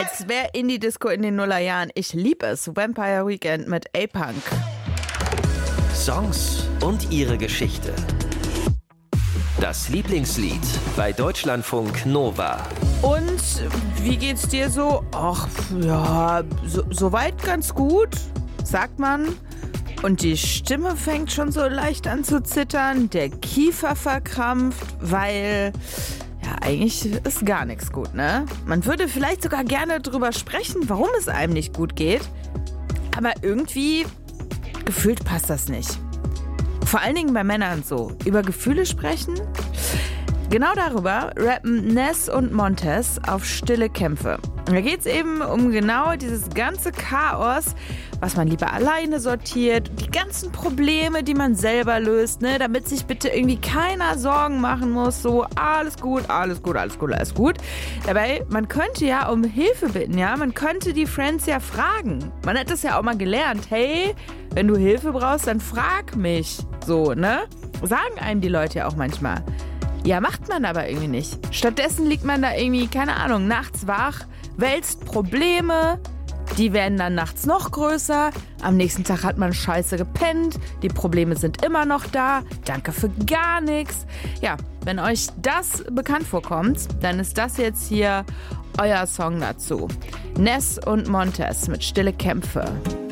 als wäre Indie-Disco in den Nullerjahren. Ich liebe es. Vampire Weekend mit A-Punk. Songs und ihre Geschichte. Das Lieblingslied bei Deutschlandfunk Nova. Und wie geht's dir so? Ach, ja, soweit ganz gut, sagt man. Und die Stimme fängt schon so leicht an zu zittern, der Kiefer verkrampft, weil ja, eigentlich ist gar nichts gut, ne? Man würde vielleicht sogar gerne drüber sprechen, warum es einem nicht gut geht. Aber irgendwie gefühlt passt das nicht. Vor allen Dingen bei Männern so. Über Gefühle sprechen? Genau darüber rappen Ness und Montez auf Stille Kämpfe. Da geht es eben um genau dieses ganze Chaos, was man lieber alleine sortiert, die ganzen Probleme, die man selber löst, ne, damit sich bitte irgendwie keiner Sorgen machen muss, so alles gut, alles gut, alles gut, alles gut. Dabei, man könnte ja um Hilfe bitten, ja, man könnte die Friends ja fragen. Man hat das ja auch mal gelernt, hey, wenn du Hilfe brauchst, dann frag mich, so, ne? Sagen einem die Leute ja auch manchmal. Ja, macht man aber irgendwie nicht. Stattdessen liegt man da irgendwie, keine Ahnung, nachts wach, wälzt Probleme, die werden dann nachts noch größer, am nächsten Tag hat man scheiße gepennt, die Probleme sind immer noch da, danke für gar nichts. Ja, wenn euch das bekannt vorkommt, dann ist das jetzt hier euer Song dazu. Ness und Montez mit Stille Kämpfe.